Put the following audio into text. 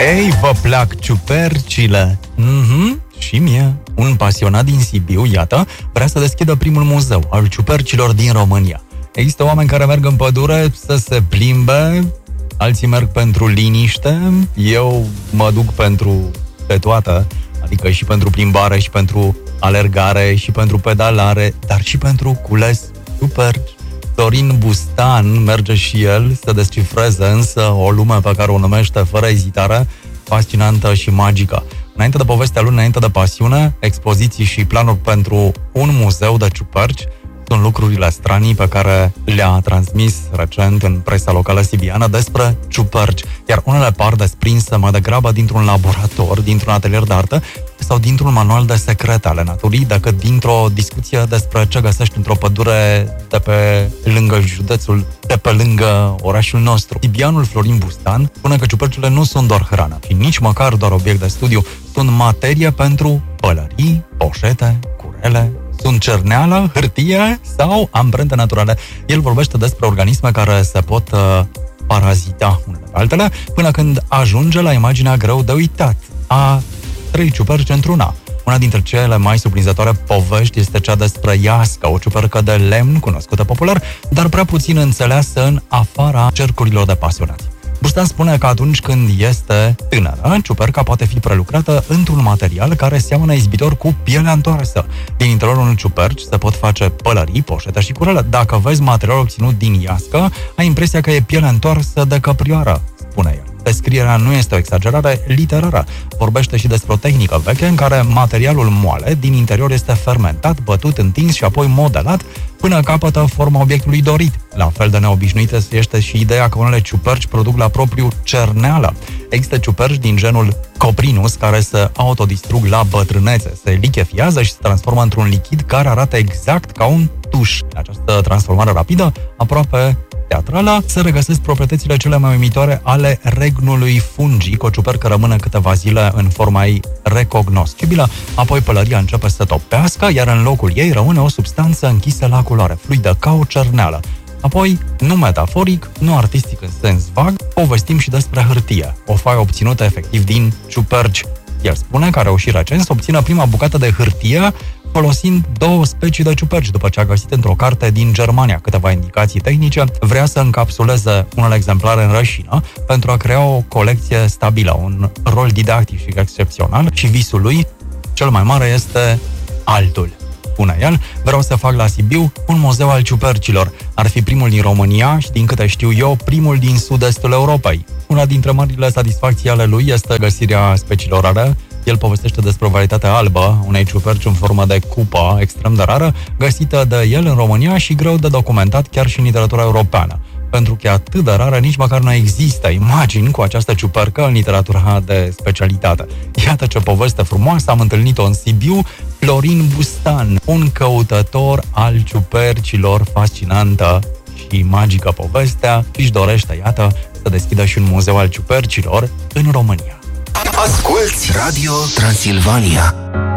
Ei, vă plac ciupercile? Și mie. Un pasionat din Sibiu, iată, vrea să deschidă primul muzeu al ciupercilor din România. Există oameni care merg în pădure să se plimbe, alții merg pentru liniște, eu mă duc pentru pe toată, adică și pentru plimbare, și pentru alergare, și pentru pedalare, dar și pentru cules ciuperci. Dorin Bustan merge și el să descifreze însă o lume pe care o numește fără ezitare fascinantă și magică. Înainte de povestea lui, înainte de pasiune, expoziții și planuri pentru un muzeu de ciuperci sunt lucrurile stranii pe care le-a transmis recent în presa locală sibiană despre ciuperci, iar unele par desprinse mai degrabă dintr-un laborator, dintr-un atelier de artă sau dintr-un manual de secrete ale naturii, decât dintr-o discuție despre ce găsești într-o pădure de pe lângă județul, de pe lângă orașul nostru. Sibianul Florin Bustan spune că ciupercile nu sunt doar hrană și nici măcar doar obiect de studiu, sunt materie pentru pălării, poșete, curele, sunt cerneală, hârtie sau amprente naturale. El vorbește despre organisme care se pot parazita unele pe altele, până când ajunge la imaginea greu de uitat a 3 ciuperci într-una. Una dintre cele mai surprinzătoare povești este cea despre Iasca, o ciupercă de lemn cunoscută popular, dar prea puțin înțeleasă în afara cercurilor de pasionați. Bustan spune că atunci când este tânără, ciuperca poate fi prelucrată într-un material care seamănă izbitor cu pielea întoarsă. Din interiorul unui ciuperci se pot face pălării, poșete și curele. Dacă vezi materialul obținut din Iască, ai impresia că e pielea întoarsă de căprioară, spune el. Descrierea nu este o exagerare literară. Vorbește și despre o tehnică veche în care materialul moale din interior este fermentat, bătut, întins și apoi modelat până capătă forma obiectului dorit. La fel de neobișnuită este și ideea că unele ciuperci produc la propriu cerneală. Există ciuperci din genul Coprinus care se autodistrug la bătrânețe, se lichefiază și se transformă într-un lichid care arată exact ca un tuș. În această transformare rapidă, aproape teatrală, se regăsesc proprietățile cele mai uimitoare ale regnului fungic. O ciupercă rămâne câteva zile în forma ei recognoscibilă, apoi pălăria începe să topească, iar în locul ei rămâne o substanță închisă la culoare, fluidă, ca o cerneală. Apoi, nu metaforic, nu artistic în sens vag, povestim și despre hârtie, o foaie obținută efectiv din ciuperci. El spune că a reușit recent să obțină prima bucată de hârtie folosind 2 specii de ciuperci, după ce a găsit într-o carte din Germania câteva indicații tehnice, vrea să încapsuleze unele exemplare în rășină pentru a crea o colecție stabilă, un rol didactic și excepțional și visul lui cel mai mare este altul. Spune el, vreau să fac la Sibiu un muzeu al ciupercilor. Ar fi primul din România și, din câte știu eu, primul din sud-estul Europei. Una dintre marile satisfacții ale lui este găsirea speciilor rare. El povestește despre o varietate albă, unei ciuperci în formă de cupă, extrem de rară, găsită de el în România și greu de documentat chiar și în literatura europeană. Pentru că e atât de rară, nici măcar nu există imagini cu această ciupercă în literatura de specialitate. Iată ce poveste frumoasă, am întâlnit-o în Sibiu, Florin Bustan, un căutător al ciupercilor, fascinantă și magică povestea, și își dorește, iată, să deschidă și un muzeu al ciupercilor în România. Asculți Radio Transilvania.